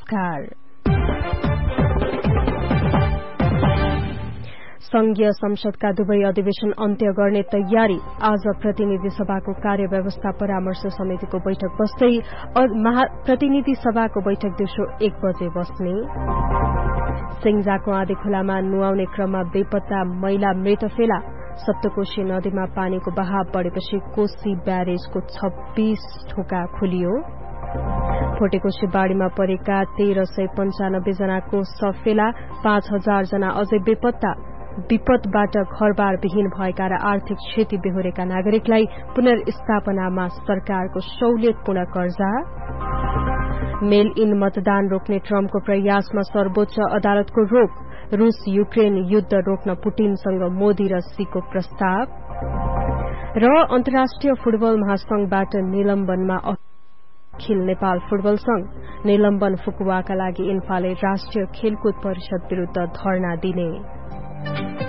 नमस्कार। संघीय संसदका दुवै अधिवेशन अन्त्य गर्ने तयारी। आज प्रतिनिधि सभाको कार्यव्यवस्था परामर्श समितिको बैठक बस्दै प्रतिनिधि सभाको बैठक दिउँसो 1 बजे बस्ने। सिंजाको आँधी खोलामा नुहाउने क्रममा बेपत्ता महिला मृत फेला। सप्तकोशी नदीमा पानीको बहाव बढ़ेपछि कोशी ब्यारेजको 26 ढोका खोलियो। भोटेकोशी बाढ़ीमा परेका 1395 जनाको शव फेला। 5000 जना अझै बेपत्ता। विपदबाट घरबार विहीन भएका र आर्थिक क्षति बेहोरेका नागरिकलाई पुनर्स्थापनामा सरकारको सहुलियतपूर्ण कर्जा। मेल इन मतदान रोक्ने ट्रम्पको प्रयासमा सर्वोच्च अदालतको रोक। रूस युक्रेन युद्ध रोक्न पुटिनसँग मोदी र सीको प्रस्ताव। र अन्तर्राष्ट्रिय फुटबल महासंघबाट निलम्बनमा अखिल नेपाल फुटबल संघ। निलम्बन फुकुवाका लागि इन्फाले राष्ट्रिय खेलकुद परिषद विरूद्ध धरना दिने।